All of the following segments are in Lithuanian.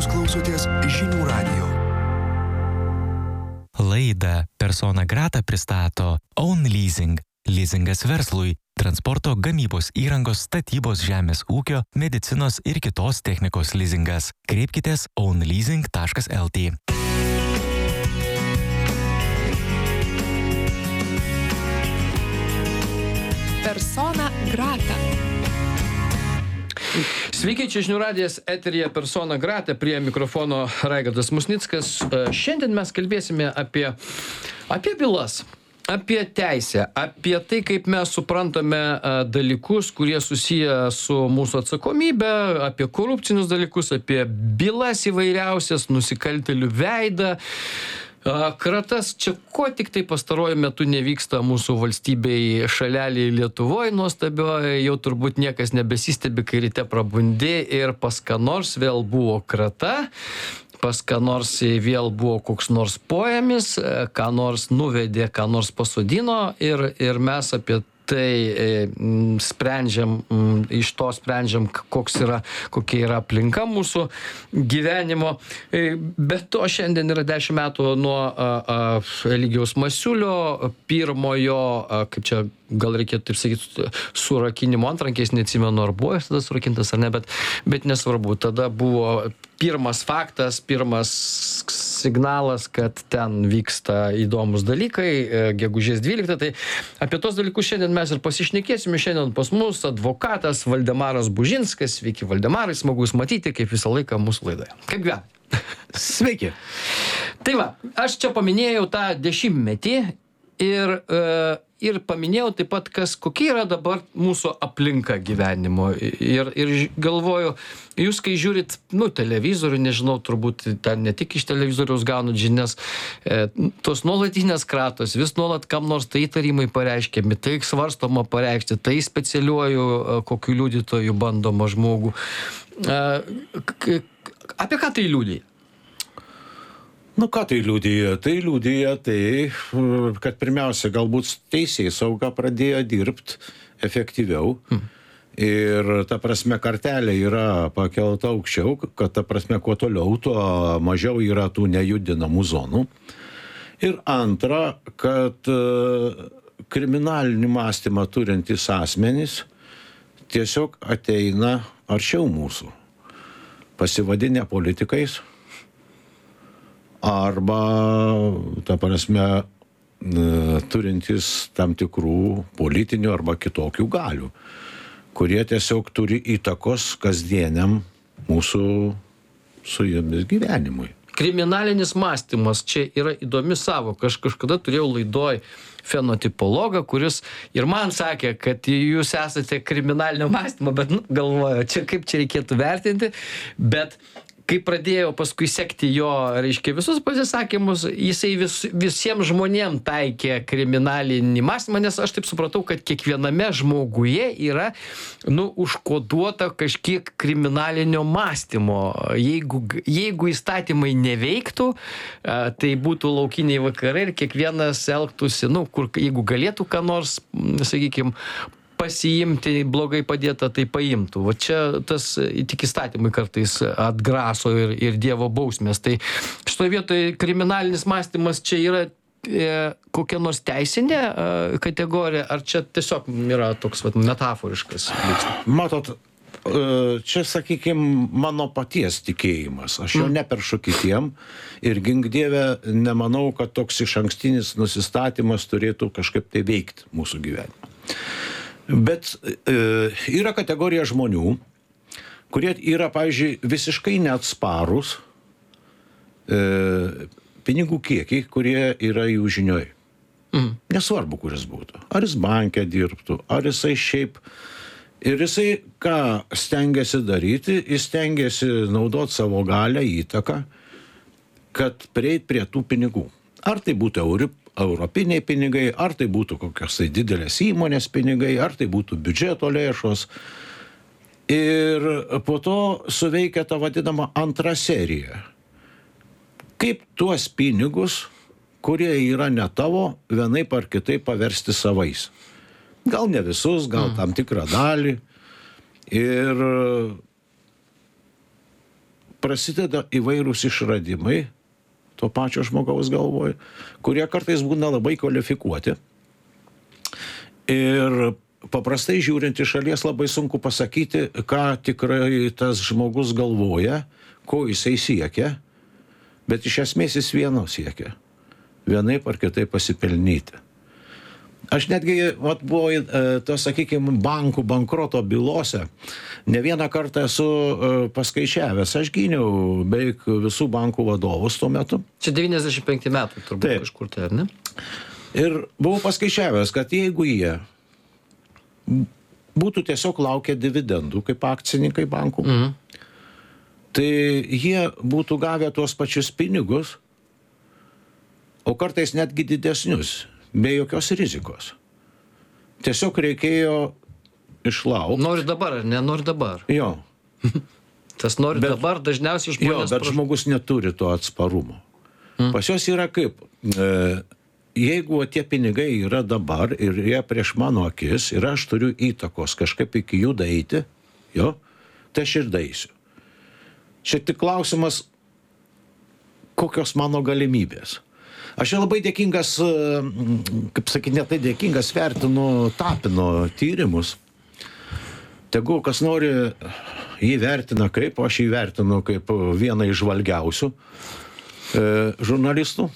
Jūs klausotės Žinių radijo. Laidą Persona Grata pristato Own Leasing. Leasingas verslui, transporto, gamybos įrangos, statybos, žemės ūkio, medicinos ir kitos technikos leasingas. Kreipkitės ownleasing.lt. Persona Grata. Sveiki, čia Žinių radijas, eteryje Persona Grata, prie mikrofono Raigardas Musnickas. Šiandien mes kalbėsime apie bylas, apie teisę, apie tai, kaip mes suprantame dalykus, kurie susiję su mūsų atsakomybė, apie korupcinius dalykus, apie bylas įvairiausias, nusikaltėlių veidą. Kratas, čia ko tik tai pastaruoju metu nevyksta mūsų valstybei šaleliai Lietuvoje nuostabioje, jau turbūt niekas nebesistebi, kai ryte prabundi ir pas ką nors vėl buvo krata, pas ką nors vėl buvo koks nors poėmis, ką nors nuvedė, ką nors pasodino ir mes apie tai sprendžiam, iš to sprendžiam, kokia yra aplinka mūsų gyvenimo. Bet to šiandien yra 10 metų nuo Eligijaus Masiulio pirmojo, kaip čia gal reikėtų taip sakyti, surakinimo antrankiais, neatsimenu, ar buvo jis tada surakintas ar ne, bet nesvarbu. Tada buvo pirmas faktas, pirmas signalas, kad ten vyksta įdomus dalykai, gegužės 12. Tai apie tos dalykus šiandien mes ir pasišnekėsime. Šiandien pas mus advokatas Valdemaras Bužinskas. Sveiki, Valdemarai, smagu jūs matyti, kaip visą laiką mūsų laidoje. Kaip gyvenate? Sveiki. Tai va, aš čia paminėjau tą 10-metį ir paminėjau taip pat, kokia yra dabar mūsų aplinka gyvenimo. Ir galvoju, jūs kai žiūrit, televizorių, nežinau, turbūt ten ne tik iš televizoriaus gaunat žinias, tos nuolatinės kratos, vis nuolat kam nors tai įtarimai pareiškiami, tai svarstoma pareikšti, tai specialiuoju kokiu liudytoju bandoma žmogų. Apie ką tai liudija? Ką tai liudija? Tai liudija tai, kad pirmiausia, galbūt teisėsauga pradėjo dirbti efektyviau. Ir ta prasme, kartelė yra pakelta aukščiau, kad ta prasme, kuo toliau, tuo mažiau yra tų nejudinamų zonų. Ir antra, kad kriminalinį mąstymą turintys asmenys tiesiog ateina arčiau mūsų, pasivadinę politikais, arba, ta prasme, turintys tam tikrų politinių arba kitokių galių, kurie tiesiog turi įtakos kasdieniam mūsų su jomis gyvenimui. Kriminalinis mąstymas čia yra įdomi savoka. Aš kažkada turėjau laidoj fenotipologą, kuris ir man sakė, kad jūs esate kriminalinio mąstymo, bet galvoju, kaip čia reikėtų vertinti, bet kai pradėjau paskui sekti jo, visus pasisakymus, jisai visiems žmonėms taikė kriminalinį mąstymą, nes aš taip supratau, kad kiekviename žmoguje yra, užkoduota kažkiek kriminalinio mąstymo. Jeigu įstatymai neveiktų, tai būtų laukiniai vakarai ir kiekvienas elgtųsi, jeigu galėtų ką nors, sakykime, pasiimti, blogai padėta, tai paimtų. Va čia tas tik įstatymai kartais atgraso ir Dievo bausmės. Tai šitoje vietoje kriminalinis mąstymas čia yra kokia nors teisinė kategorija, ar čia tiesiog yra toks metaforiškas? Matot, čia, sakykime, mano paties tikėjimas. Aš jo neperšu kitiem ir gink Dieve nemanau, kad toks išankstinis nusistatymas turėtų kažkaip tai veikti mūsų gyvenimą. Bet yra kategorija žmonių, kurie yra, pavyzdžiui, visiškai neatsparūs pinigų kiekiai, kurie yra jų žinioj. Nesvarbu, kuris būtų. Ar jis bankė dirbtų, ar jisai šiaip. Ir jisai ką stengiasi daryti, jis stengiasi naudoti savo galią, įtaką, kad prieit prie tų pinigų. Ar tai būtų europiniai pinigai, ar tai būtų kokios tai didelės įmonės pinigai, ar tai būtų biudžeto lėšos. Ir po to suveikia ta vadinama antra serija. Kaip tuos pinigus, kurie yra ne tavo, vienaip ar kitaip paversti savais. Gal ne visus, gal tam tikrą dalį. Ir prasideda įvairūs išradimai to pačio žmogaus galvoj, kurie kartais būna labai kvalifikuoti. Ir paprastai žiūrint iš šalies labai sunku pasakyti, ką tikrai tas žmogus galvoja, ko jisai siekia, bet iš esmės jis vieno siekia. Vienaip ar kitaip pasipelnyti. Aš netgi, buvo to, sakykime, bankų bankroto bylose, ne vieną kartą esu paskaičiavęs. Aš gyniau beveik visų bankų vadovus tuo metu. Čia 95 metų turbūt Taip. kažkur tai, ar ne? Ir buvau paskaičiavęs, kad jeigu jie būtų tiesiog laukę dividendų kaip akcininkai bankų, tai jie būtų gavę tuos pačius pinigus, o kartais netgi didesnius, be jokios rizikos. Tiesiog reikėjo išlaukti. Nori dabar, ar ne? Nori dabar. Jo. Tas nori dabar dažniausiai Jo, žmonės... bet žmogus neturi to atsparumo. Pas juos yra kaip, jeigu tie pinigai yra dabar ir jie prieš mano akis ir aš turiu įtakos kažkaip iki jų daeiti, jo, tai aš ir daeisiu. Čia tik klausimas, kokios mano galimybės. Aš labai dėkingas, kaip sakyti, ne tai dėkingas, vertinu Tapino tyrimus. Tegu kas nori, jį vertina kaip, aš jį vertinu kaip vieną iš žvalgiausių žurnalistų.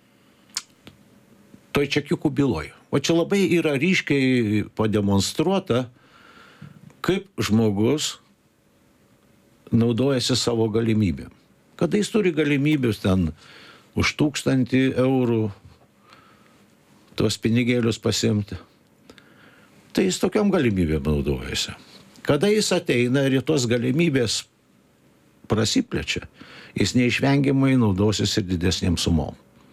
Toj čekiukų byloj. O čia labai yra ryškiai pademonstruota, kaip žmogus naudojasi savo galimybėm. Kada jis turi galimybės ten už 1000 eurų tuos pinigėlius pasimti, tai jis tokiam galimybėm naudojasi. Kada jis ateina ir tos galimybės prasiplečia, jis neišvengiamai naudosis ir didesnėm sumom.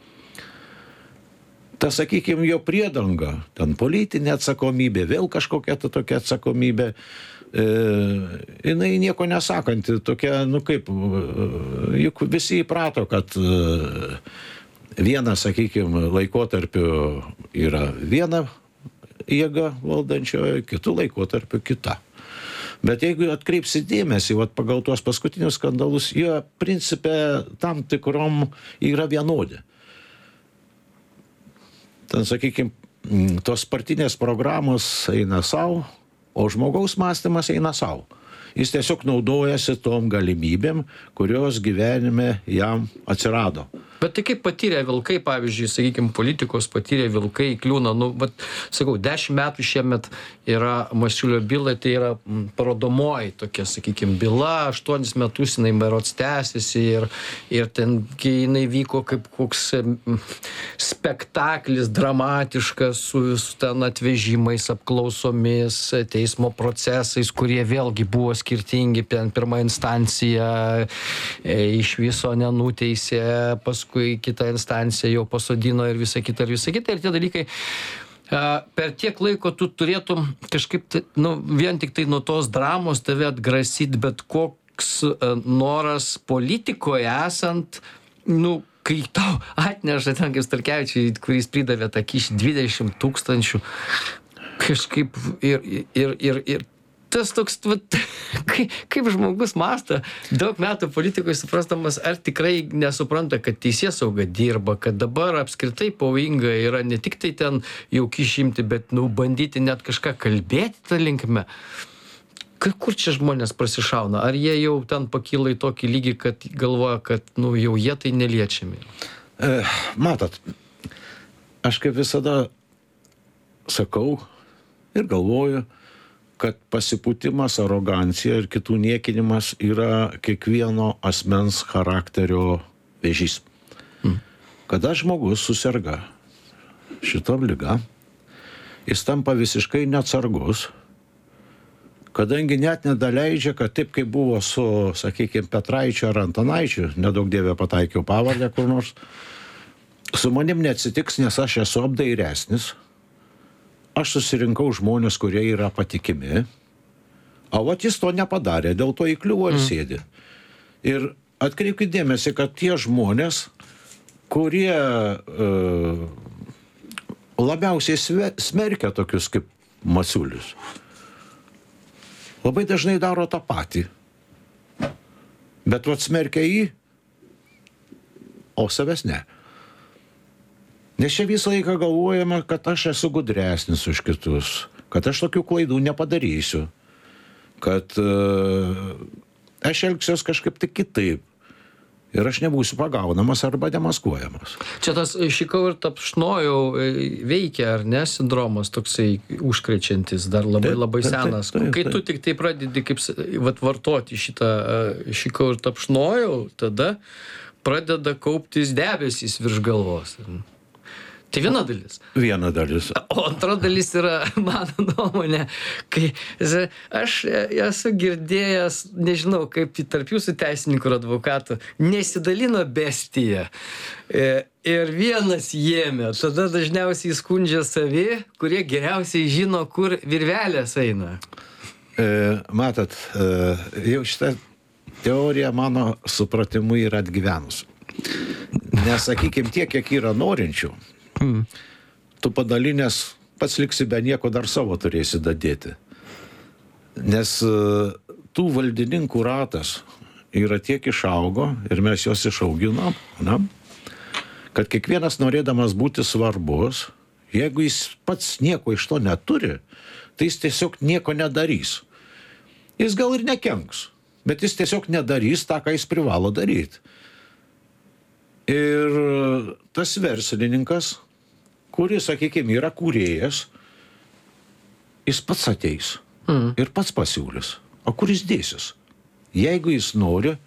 Ta, sakykime, jo priedanga, ten politinė atsakomybė, vėl kažkokia tokia atsakomybė, jinai nieko nesakanti, tokia, kaip, juk visi įprato, kad viena, sakykime, laikotarpiu yra viena jėga valdančioji, kitų laikotarpiu kita. Bet jeigu atkreipsi dėmesį, pagal tuos paskutinius skandalus, jie principe tam tikrom yra vienodi. Ten, sakykime, tos partinės programos eina savo, o žmogaus mąstymas eina savo. Jis tiesiog naudojasi tom galimybėm, kurios gyvenime jam atsirado. Bet tai kaip patyrė vilkai, pavyzdžiui, sakykime, politikos patyrė vilkai kliūna, sakau, 10 metų šiemet yra Masiulio byla, tai yra parodomoji tokia, sakykime, byla, 8 metus jinai berods tęsiasi ir ten jinai vyko kaip koks spektaklis dramatiškas su ten atvežimais, apklausomis, teismo procesais, kurie vėlgi buvo skirtingi, pirma instancija iš viso nenuteisė, paskui kita instancija jau pasodino ir visa kita. Ir tie dalykai, per tiek laiko tu turėtum kažkaip, vien tik tai nuo tos dramos tave atgrasyti, bet koks noras politikoje esant, kai tau atneša ten kaip Starkevičiui, kuris pridavė tą kyšį 20 000, kažkaip ir tas toks, kaip žmogus mąsto, daug metų politikoje suprastamas, ar tikrai nesupranta, kad teisėsauga dirba, kad dabar apskritai pavojinga yra ne tik tai ten jau kyšimti, bet bandyti net kažką kalbėti tą linkme. Kur čia žmonės prasišauna? Ar jie jau ten pakyla į tokį lygį, kad galvoja, kad jau jie tai neliečiami? Matot, aš kaip visada sakau ir galvoju, kad pasipūtimas, arogancija ir kitų niekinimas yra kiekvieno asmens charakterio vėžys. Kada žmogus suserga šitom liga, jis tampa visiškai neatsargus, kadangi net nedaleidžia, kad taip kaip buvo su, sakykime, Petraičiu ar Antanaičiu, nedaug dievė pataikiau pavardę kur nors, su manim neatsitiks, nes aš esu apdairesnis. Aš susirinkau žmonės, kurie yra patikimi, o jis to nepadarė, dėl to įkliuvo ir sėdi. Ir atkreipkite dėmesį, kad tie žmonės, kurie labiausiai smerkia tokius kaip Masiulis, labai dažnai daro tą patį. Bet vat smerkia jį, o savęs ne. Nes čia visą laiką galvojame, kad aš esu gudresnis už kitus, kad aš tokių klaidų nepadarysiu, kad aš elgsiuos kažkaip tik kitaip ir aš nebūsiu pagaunamas arba demaskuojamas. Čia tas šikau ir tapšnojau veikia, ar ne, sindromas toksai užkrečiantis, dar labai senas. Kai tu tik tai pradedi kaip vartoti šitą šikau ir tapšnojau, tada pradeda kauptis debesys virš galvos. Tai viena dalis. Viena dalis. O antra dalis yra, mano nuomonė, kai aš esu girdėjęs, nežinau, kaip tarp jūsų teisininkų ir advokatų, nesidalino bestija. Ir vienas jėmė, tada dažniausiai skundžia savi, kurie geriausiai žino, kur virvelės eina. Matot, jau šitą teoriją mano supratimu yra atgyvenus. Nes, sakykim, tiek, kiek yra norinčių, tu padalinės pats liksi be nieko, dar savo turėsi dadėti. Nes tų valdininkų ratas yra tiek išaugo ir mes juos išauginam, kad kiekvienas norėdamas būti svarbus, jeigu jis pats nieko iš to neturi, tai jis tiesiog nieko nedarys. Jis gal ir nekenks, bet jis tiesiog nedarys tą, ką jis privalo daryti. Ir tas verslininkas, kuris, sakykime, yra kūrėjas, jis pats ateis ir pats pasiūlys. O kur jis dėsis? Jeigu jis nori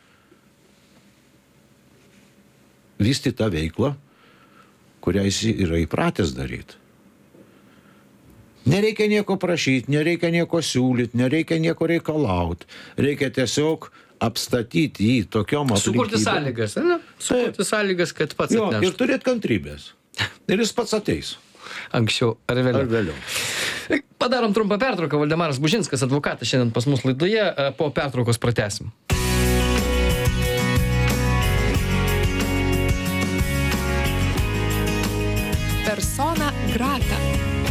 vystyti tą veiklą, kurią jis yra įpratęs daryti. Nereikia nieko prašyti, nereikia nieko siūlyti, nereikia nieko reikalauti. Reikia tiesiog apstatyti jį tokiom aplinkybėm. Sukurti sąlygas, ne? Sukurti sąlygas, kad pats atneštų. Ir turėti kantrybės. Ir jis pats ateis. Anksčiau ar vėliau. Padarom trumpą pertrauką. Valdemaras Bužinskas, advokatas, šiandien pas mus laidoje. Po pertraukos pratęsim. Persona grata.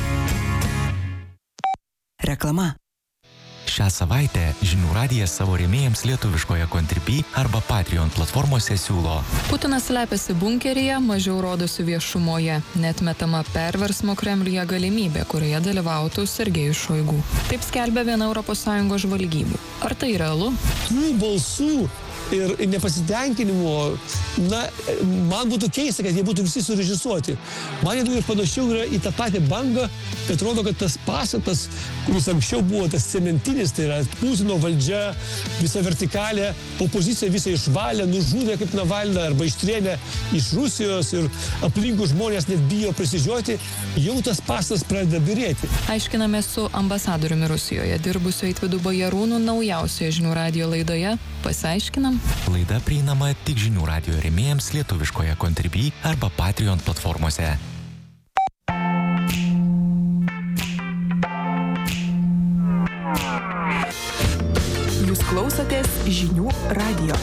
Reklama. Šią savaitę Žinių radijas savo rėmėjams lietuviškoje Contribui arba Patreon platformose siūlo. Putinas slepiasi bunkeryje, mažiau rodosi viešumoje. Neatmetama perversmo Kremliuje galimybė, kurioje dalyvautų Sergejus Šoigu. Taip skelbia viena ES žvalgybų. Ar tai realu? Tų balsų ir nepasitenkinimo, man būtų keista, kad jie būtų visi surežisuoti. Man ir panašiau yra į tą patį bangą, kad rodo, kad tas pastatas, kuris anksčiau buvo tas cementinis, tai yra Putino valdžia, visa vertikalė, opozicija visą išvalė, nužudė kaip Navalną arba ištrėmė iš Rusijos ir aplinkų žmonės net bijo prisižioti, jau tas pastatas pradeda birėti. Aiškiname su ambasadoriumi Rusijoje dirbusiu Eitvydu Bajarūnu naujausioje Žinių radijo laidoje. Pasiaiškinam. Laida prieinama tik Žinių radijo rėmėjams lietuviškoje Contribui arba Patreon platformose. Jūs klausotės Žinių radijo.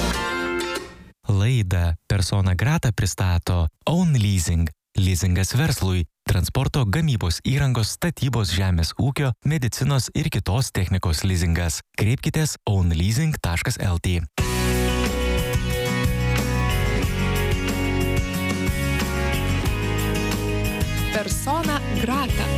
Laidą Persona grata pristato Own Leasing. Leasingas verslui, transporto, gamybos įrangos, statybos, žemės ūkio, medicinos ir kitos technikos leasingas. Kreipkitės ownleasing.lt. Persona grata.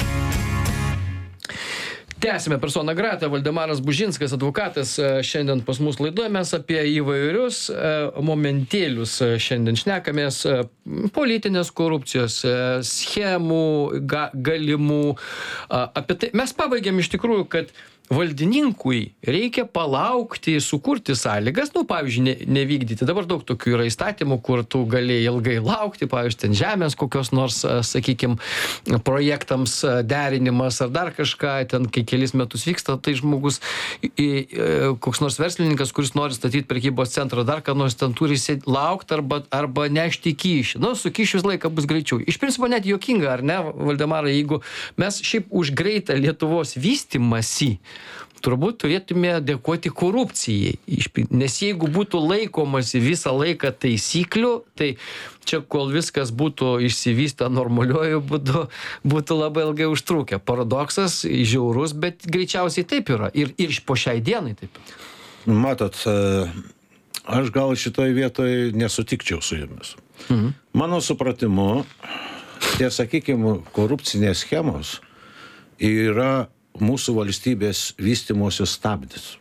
Tęsime Persona grata. Valdemaras Bužinskas, advokatas, šiandien pas mus laidoje. Mes apie įvairius momentėlius šiandien šnekamės. Politinės korupcijos, schemų, galimų. Apie tai mes pabaigėm iš tikrųjų, kad valdininkui reikia palaukti, sukurti sąlygas, pavyzdžiui, nevykdyti. Dabar daug tokių yra įstatymų, kur tu gali ilgai laukti, pavyzdžiui, ten žemės kokios nors, sakykime, projektams derinimas ar dar kažką, ten kai kelis metus vyksta, tai žmogus, koks nors verslininkas, kuris nori statyti prekybos centrą, dar ką nors ten turi laukti arba nešti kyšį. Su kyšiu visą laiką bus greičiau. Iš principo net juokinga, ar ne, Valdemarai, jeigu mes šiaip už greitą Lietuvos vystymąsi turbūt turėtume dėkoti korupcijai. Nes jeigu būtų laikomasi visą laiką taisyklių, tai čia kol viskas būtų išsivystę normaliuoju būdu, būtų labai ilgai užtrukę. Paradoksas, žiaurus, bet greičiausiai taip yra. Ir po šiai dienai taip. Matot, aš gal šitoj vietoj nesutikčiau su jumis. Mano supratimu, tie, sakykime, korupcinės schemos yra mūsų valstybės vystymosi stabdis.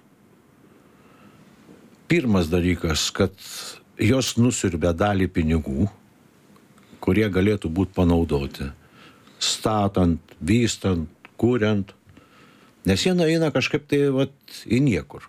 Pirmas dalykas, kad jos nusiurbia dalį pinigų, kurie galėtų būti panaudoti, statant, vystant, kuriant, nes jie eina kažkaip tai į niekur.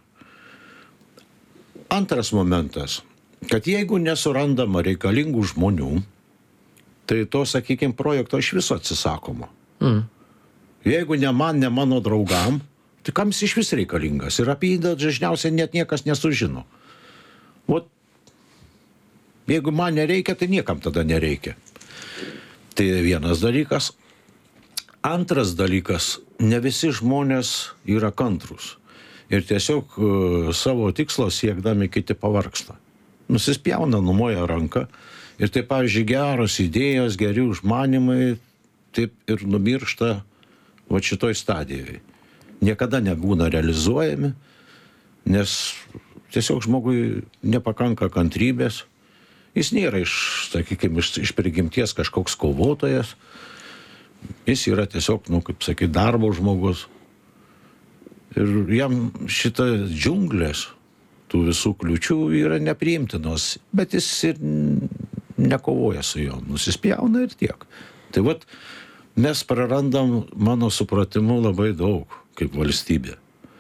Antras momentas, kad jeigu nesurandama reikalingų žmonių, tai to, sakykime, projekto iš viso atsisakoma. Jeigu ne man, ne mano draugam, tai kam jis iš vis reikalingas? Ir apie jį dažniausiai net niekas nesužino. Vat, jeigu man nereikia, tai niekam tada nereikia. Tai vienas dalykas. Antras dalykas, ne visi žmonės yra kantrus. Ir tiesiog savo tikslo siekdami kiti pavargsta. Nusispjauna, numoja ranką. Ir tai, pavyzdžiui, geros idėjos, geri užmanimai, taip ir numiršta šitoj stadijoje. Niekada nebūna realizuojami, nes tiesiog žmogui nepakanka kantrybės. Jis nėra iš prigimties kažkoks kovotojas. Jis yra tiesiog, kaip sakyti, darbo žmogus. Ir jam šita džiunglės, tų visų kliučių yra nepriimtinos, bet jis ir nekovoja su jom, nusispjauna ir tiek. Tai mes prarandam, mano supratimu, labai daug kaip valstybė.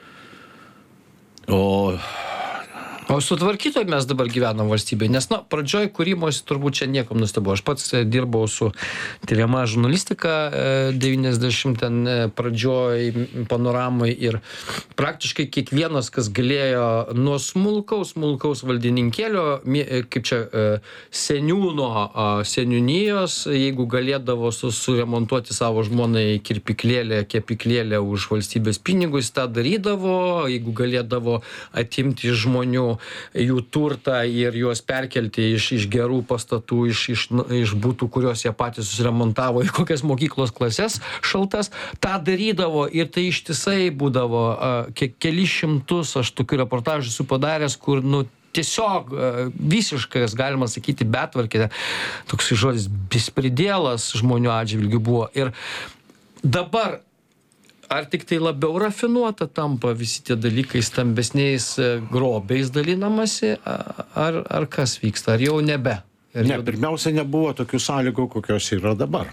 O sutvarkytoj mes dabar gyvenam valstybėje, nes, pradžioj kūrimosi turbūt čia niekam nustebo. Aš pats dirbau su tyriama žurnalistika 90 ten pradžioj Panoramai ir praktiškai kiekvienas, kas galėjo nuo smulkaus valdininkėlio, kaip čia seniūno seniūnijos, jeigu galėdavo suremontuoti savo žmonai kirpiklėlę, kepiklėlę už valstybės pinigus, tą darydavo, jeigu galėdavo atimti iš žmonių jų turtą ir juos perkelti iš gerų pastatų, iš būtų, kuriuos jie patys susiremontavo į kokias mokyklos klases šaltas, tą darydavo ir tai ištisai būdavo kelis šimtus, aš tokių reportažų esu padaręs, kur, tiesiog visiškas, galima sakyti, betvarkė, toks žodis bespridėlas žmonių atžvilgių buvo. Ir dabar ar tik tai labiau rafinuota tampa visi tie dalykai stambesniais grobiais dalinamasi, ar kas vyksta, ar jau nebe? Ne, pirmiausia, nebuvo tokių sąlygų, kokios yra dabar.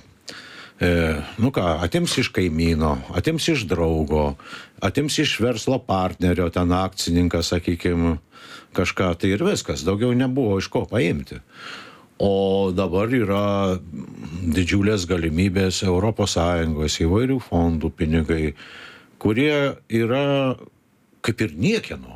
Atims iš kaimyno, atims iš draugo, atims iš verslo partnerio, ten akcininkas, sakykime, kažką, tai ir viskas. Daugiau nebuvo iš ko paimti. O dabar yra didžiulės galimybės ES įvairių fondų pinigai, kurie yra kaip ir niekieno.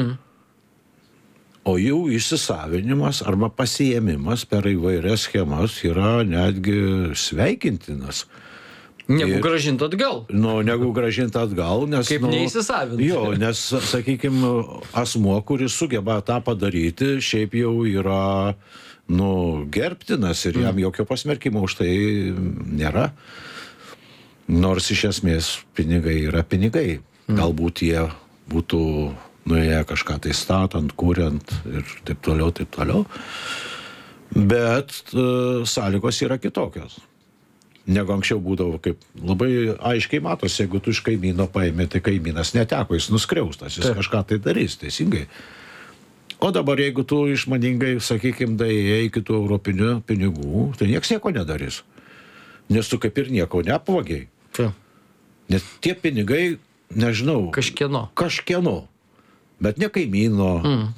O jų įsisavinimas arba pasiėmimas per įvairias schemas yra netgi sveikintinas. Negu grąžinti atgal. Negu grąžinti atgal, nes... Kaip neįsisavinti. Jo, nes, sakykime, asmuo, kuris sugeba tą padaryti, šiaip jau yra... gerbtinas ir jam jokio pasmerkimo už tai nėra. Nors iš esmės pinigai yra pinigai. Galbūt jie būtų nuėję kažką tai statant, kuriant ir taip toliau. Bet sąlygos yra kitokios. Negu anksčiau būdavo, kaip labai aiškiai matosi, jeigu tu iš kaimyno paėmė, tai kaimynas neteko, jis nuskriaustas, jis kažką tai darys, teisingai. O dabar, jeigu tu išmaningai, sakykime, daėjai iki tų europinių pinigų, tai nieks nieko nedarys. Nes tu kaip ir nieko neapvagiai. Nes tie pinigai, nežinau... Kažkieno. Bet ne kaimyno.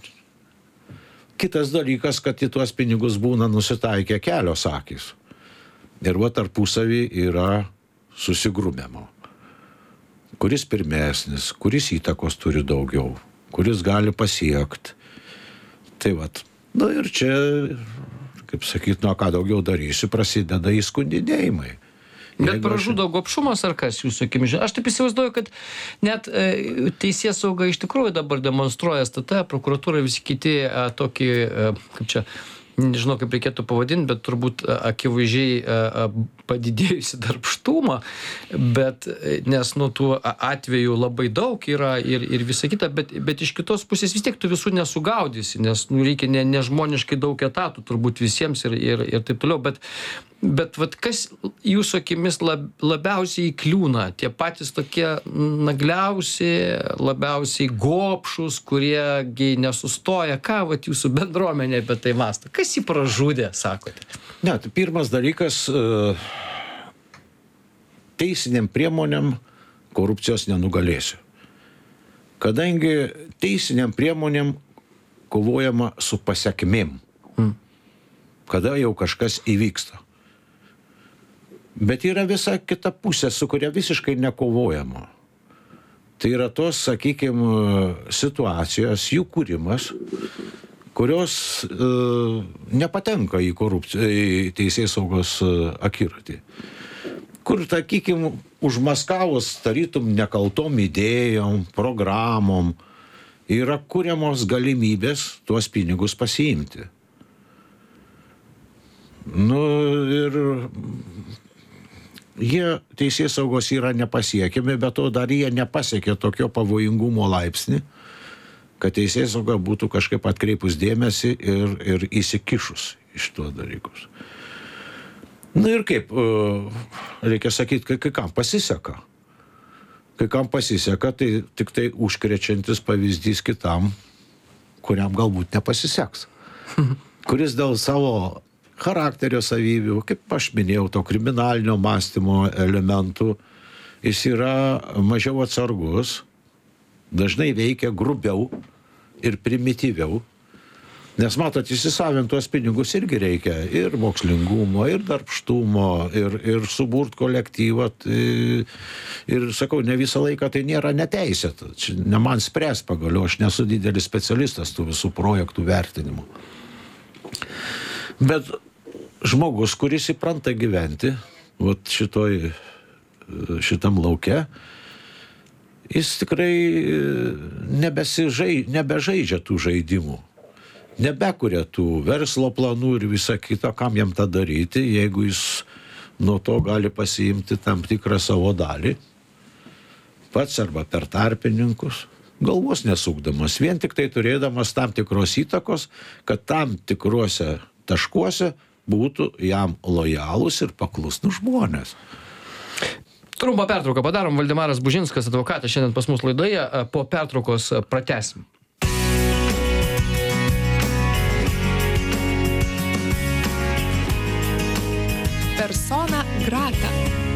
Kitas dalykas, kad į tuos pinigus būna nusitaikę kelios akys. Ir tarpusavy yra susigrūmimo. Kuris pirmesnis, kuris įtakos turi daugiau, kuris gali pasiekti. Tai ir čia, kaip sakyt, ką daugiau darysiu, prasideda įskundinėjimai. Bet pražudo gobšumas ar kas jūsų akimis? Aš taip įsivaizduoju, kad net teisėsauga iš tikrųjų dabar demonstruoja STT, prokuratūra, visi kiti tokį, kaip čia, nežinau kaip reikėtų pavadinti, bet turbūt akivaizdžiai padidėjusi darbštumą, bet nes tų atvejų labai daug yra ir visa kita, bet iš kitos pusės vis tiek tu visų nesugaudysi, nes reikia nežmoniškai daug etatų turbūt visiems ir taip toliau, bet vat kas jūsų akimis labiausiai įkliūna, tie patys tokie nagliausi, labiausiai gobšus, kuriegi nesustoja, ką vat jūsų bendruomenė apie tai mąsto, kas jį pražudė, sakote? Ne, tai pirmas dalykas, teisiniam priemonėm korupcijos nenugalėsiu. Kadangi teisiniam priemonėm kovojama su pasekmėm, kada jau kažkas įvyksta. Bet yra visa kita pusė, su kuria visiškai nekovojama. Tai yra tos, sakykime, situacijos, jų kūrimas, kurios nepatenka į teisėsaugos akiratį. Kur, sakykime, užmaskavus tarytum nekaltom idėjom, programom, yra kuriamos galimybės tuos pinigus pasiimti. Ir jie teisėsaugos yra nepasiekiami, bet to dar jie nepasiekė tokio pavojingumo laipsnį, kad teisėsauga būtų kažkaip atkreipus dėmesį ir įsikišus iš tuos dalykus. Ir kaip, reikia sakyti, kai kam pasiseka. Kai kam pasiseka, tai tik tai užkrečiantis pavyzdys kitam, kuriam galbūt nepasiseks. Kuris dėl savo charakterio savybių, kaip aš minėjau, to kriminalinio mąstymo elementų, jis yra mažiau atsargus, dažnai veikia grubiau ir primityviau, nes matot, įsisavint tuos pinigus irgi reikia ir mokslingumo, ir darbštumo, ir suburt kolektyvą, ir sakau, ne visą laiką tai nėra neteisėta, čia ne man spręs pagaliau, aš nesu didelis specialistas tų visų projektų vertinimų. Bet žmogus, kuris įpranta gyventi šitam lauke, jis tikrai nebežaidžia tų žaidimų, nebekuria tų verslo planų ir visa kita, kam jam tą daryti, jeigu jis nuo to gali pasiimti tam tikrą savo dalį, pats arba per tarpininkus, galvos nesukdamas, vien tik tai turėdamas tam tikros įtakos, kad tam tikruose taškuose būtų jam lojalūs ir paklusnūs žmonės. Trumpą pertrauką padarom. Valdemaras Bužinskas, advokatas, šiandien pas mus laidoje. Po pertraukos pratęsim. Persona grata.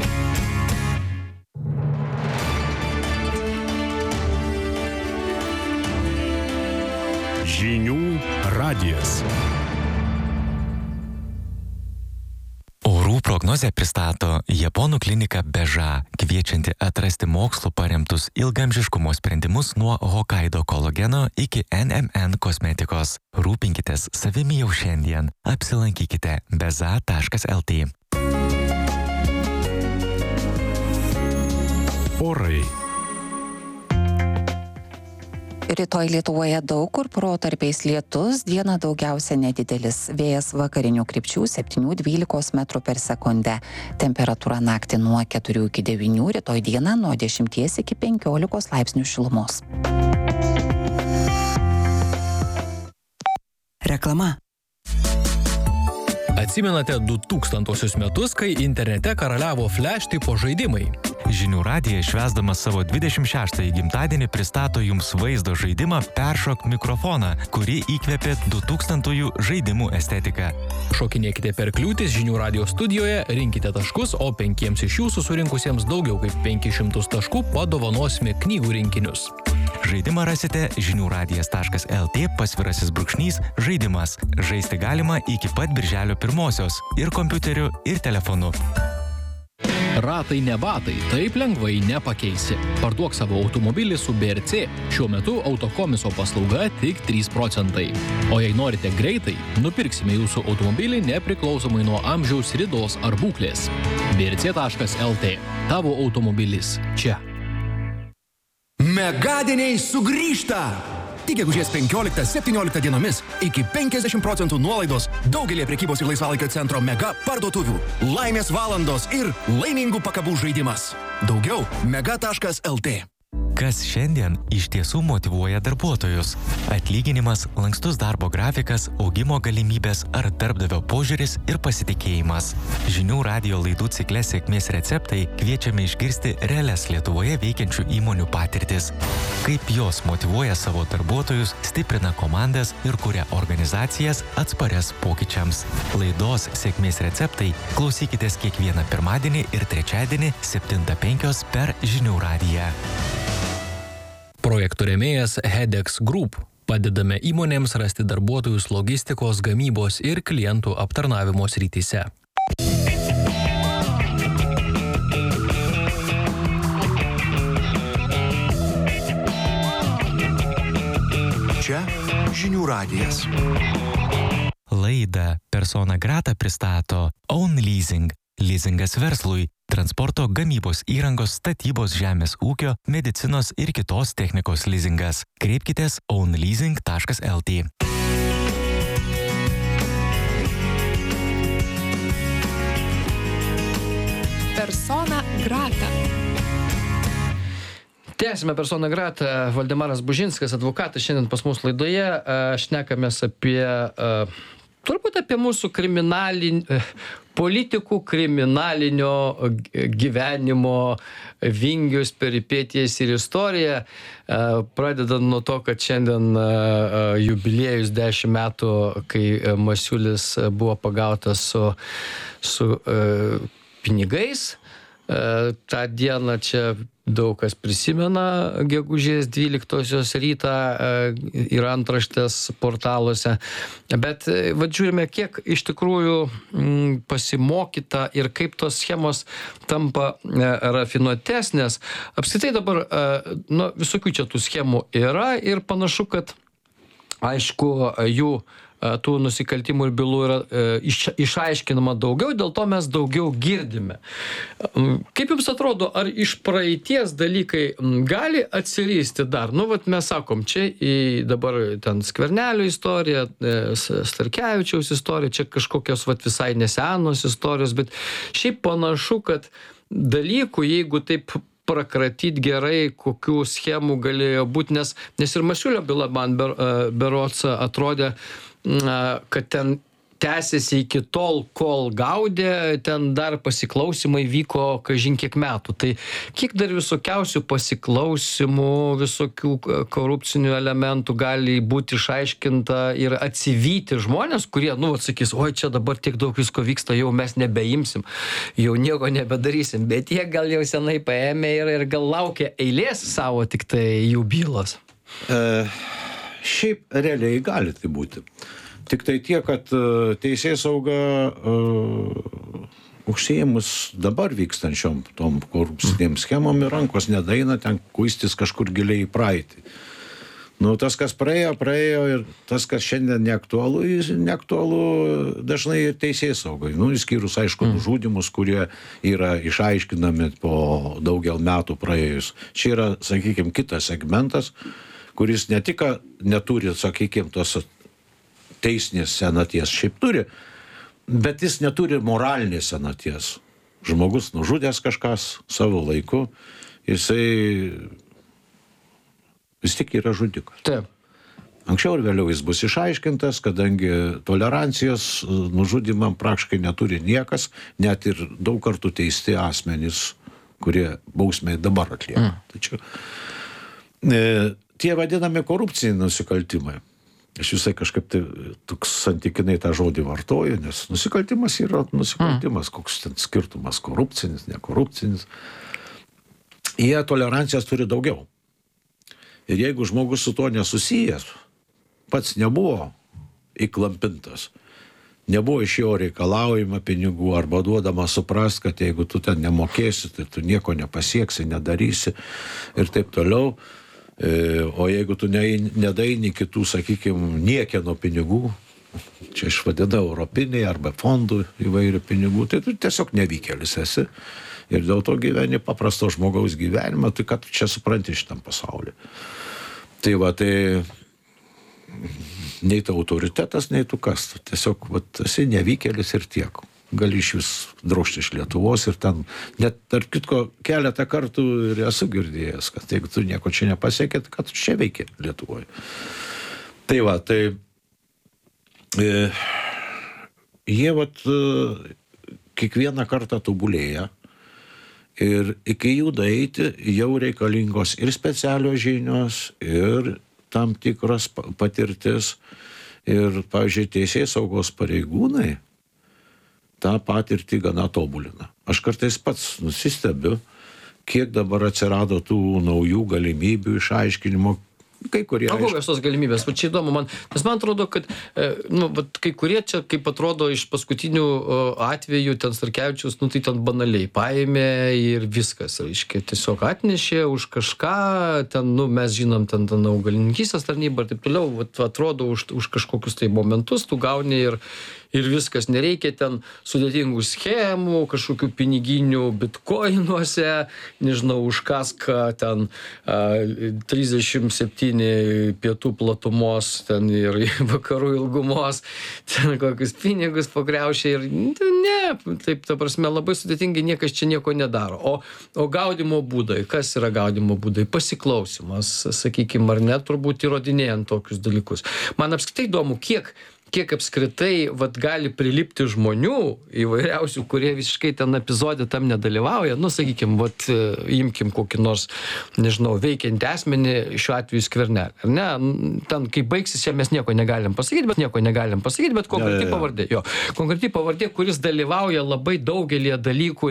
Žinių radijas. Orų prognozę pristato Japonų klinika Beža, kviečianti atrasti mokslo paremtus ilgamžiškumo sprendimus nuo Hokkaido kolageno iki NMN kosmetikos. Rūpinkitės savimi jau šiandien. Apsilankykite beza.lt. Orai. Rytoj Lietuvoje daug kur protarpiais lietus, dieną daugiausia nedidelis. Vėjas vakarinių krypčių 7-12 metrų per sekundę. Temperatūra naktį nuo 4 iki 9, rytoj dieną nuo 10 iki 15 laipsnių šilumos. Reklama. Atsimenate 2000 metus, kai internete karaliavo flash tipo žaidimai? Žinių radija švęsdamas savo 26-ąjį gimtadienį pristato jums vaizdo žaidimą Peršok mikrofoną, kurį įkvėpė 2000-ųjų žaidimų estetiką. Šokinėkite per kliūtis Žinių radijo studijoje, rinkite taškus, o 5 iš jūsų surinkusiems daugiau kaip 500 taškų padovanosime knygų rinkinius. Žaidimą rasite žiniųradijas.lt /žaidimas. Žaisti galima iki pat birželio 1-osios ir kompiuteriu, ir telefonu. Ratai ne batai, taip lengvai nepakeisi. Parduok savo automobilį su BRC. Šiuo metu autokomiso paslauga tik 3%. O jei norite greitai, nupirksime jūsų automobilį nepriklausomai nuo amžiaus, ridos ar būklės. brc.lt. Tavo automobilis čia. Megadieniai sugrįžta! tik gegužės 15-17 dienomis iki 50% nuolaidos daugelį prekybos ir laisvalaikio centro mega parduotuvių. Laimės valandos ir laimingų pakabų žaidimas. Daugiau mega.lt. Kas šiandien iš tiesų motyvuoja darbuotojus? Atlyginimas, lankstus darbo grafikas, augimo galimybės ar darbdavio požiūris ir pasitikėjimas. Žinių radijo laidų cikle Sėkmės receptai kviečiame išgirsti realias Lietuvoje veikiančių įmonių patirtis. Kaip jos motyvuoja savo darbuotojus, stiprina komandas ir kuria organizacijas atsparias pokyčiams. Laidos Sėkmės receptai klausykitės kiekvieną pirmadienį ir trečiadienį 7:05 per Žinių radiją. Projektų rėmėjas Hedex Group. Padedame įmonėms rasti darbuotojus logistikos, gamybos ir klientų aptarnavimo srityse. Čia Žinių radijas. Laidą Persona Grata pristato Own Leasing. Lizingas verslui, transporto, gamybos įrangos, statybos, žemės ūkio, medicinos ir kitos technikos lizingas. Kreipkitės ownleasing.lt. Persona Grata. Tęsime Persona Grata. Valdemaras Bužinskas, advokatas, šiandien pas mus laidoje. Šnekamės apie turbūt apie mūsų politikų kriminalinio gyvenimo vingius, peripetijas ir istoriją. Pradedant nuo to, kad šiandien jubiliejus 10 metų, kai Masiulis buvo pagautas su pinigais. tą dieną čia daug kas prisimena gegužės 12-osios rytą ir antraštės portaluose. Bet vat žiūrime, kiek iš tikrųjų pasimokyta ir kaip tos schemos tampa rafinuotesnės. Apskritai dabar visokių čia tų schemų yra ir panašu, kad aišku, jų tų nusikaltimų ir bylų yra išaiškinama daugiau, dėl to mes daugiau girdime. Kaip jums atrodo, ar iš praeities dalykai gali atsiristi dar? Nu, vat mes sakom, čia dabar ten Skvernelio istorija, Starkevičiaus istorija, čia kažkokios vat visai nesenos istorijos, bet šiaip panašu, kad dalykų, jeigu taip prakratyt gerai, kokių schemų galėjo būti, nes ir Masiulio byla man berods atrodė, kad ten tęsiasi iki tol, kol gaudė, ten dar pasiklausimai vyko kažin kiek metų. Tai kiek dar visokiausių pasiklausimų, visokių korupcinių elementų gali būti išaiškinta ir atsivyti žmonės, kurie, atsakys, oi, čia dabar tiek daug visko vyksta, jau mes nebeimsim, jau nieko nebedarysim, bet jie gal jau senai paėmė ir gal laukia eilės savo tik tai jų bylos. Šiaip realiai gali tai būti. Tik tai tiek, kad teisėsauga užsiėmus dabar vykstančiom tom korupcinėm schemom ir rankos nedaina ten kuistis kažkur giliai į praeitį. Tas, kas praėjo ir tas, kas šiandien neaktualu dažnai ir teisėsaugai. Išskyrus, aišku, nužudymus, kurie yra išaiškinami po daugel metų praėjus. Čia yra, sakykime, kitas segmentas, kuris ne tik neturi, sakykime, tos teisinės senaties, šiaip turi, bet jis neturi moralinės senaties. Žmogus nužudęs kažkas savo laiku, jisai vis tik yra žudikas. Taip. Anksčiau ir vėliau jis bus išaiškintas, kadangi tolerancijos nužudymam praktiškai neturi niekas, net ir daug kartų teisti asmenys, kurie bausmę dabar atlieka. Tačiau tie vadinami korupciniai nusikaltimai. Aš visai kažkaip tai toks santykinai tą žodį vartoju, nes nusikaltimas yra nusikaltimas, koks ten skirtumas korupcinis, nekorupcinis. Jie tolerancijos turi daugiau. Ir jeigu žmogus su to nesusijęs, pats nebuvo įklampintas, nebuvo iš jo reikalaujama pinigų arba duodama suprast, kad jeigu tu ten nemokėsi, tai tu nieko nepasieksi, nedarysi ir taip toliau. O jeigu tu nedaini kitų, sakykime, niekieno pinigų, čia išvadina europiniai arba fondų įvairių pinigų, tai tu tiesiog nevykėlis esi. Ir dėl to gyveni paprasto žmogaus gyvenimą, tai kad čia supranti šitam pasaulyje. Tai nei tu autoritetas, nei tu kas. Tiesiog, vat, esi nevykėlis ir tiek. Gali iš vis drožti iš Lietuvos ir ten, net tarp kitko, keletą kartų ir esu girdėjęs, kad jeigu tu nieko čia nepasiekė, tai kad tu čia veikia Lietuvoje. Tai va, tai jie vat kiekvieną kartą tobulėja ir iki jų daeiti jau reikalingos ir specialios žinios, ir tam tikros patirtis. Ir, pavyzdžiui, teisėjai saugos pareigūnai tą patirtį gana tobulina. Aš kartais pats nusistebiu, kiek dabar atsirado tų naujų galimybių išaiškinimo. Kai kurie... O kokios tos galimybės? Va čia įdomu man, nes man atrodo, kad kai kurie čia, kaip atrodo, iš paskutinių atvejų, ten Starkevičius, tai ten banaliai paėmė ir viskas, reiškia, tiesiog atnešė už kažką, ten, mes žinom, ten augalininkystės tarnybą ir taip toliau, atrodo, už kažkokius tai momentus tu gauni ir viskas, nereikia ten sudėtingų schemų, kažkokių piniginių bitkoinuose, nežinau, už kaską ten 37 pietų platumos ten ir vakarų ilgumos, ten kokius pinigus pagriaušia ir ne, taip, ta prasme, labai sudėtingai niekas čia nieko nedaro. O gaudimo būdai, kas yra gaudimo būdai? Pasiklausimas, sakykime, ar ne, turbūt įrodinėjant tokius dalykus. Man apskritai įdomu, kiek apskritai gali prilipti žmonių įvairiausių, kurie visiškai ten epizodė tam nedalyvauja. Sakykim, imkim kokį nors, nežinau, veikiantį asmenį, šiuo atveju Skvernelį. Ar ne? Ten, kai baigsis, čia mes nieko negalim pasakyti, bet konkreti pavardė. Jo, konkreti pavardė, kuris dalyvauja labai daugelį dalykų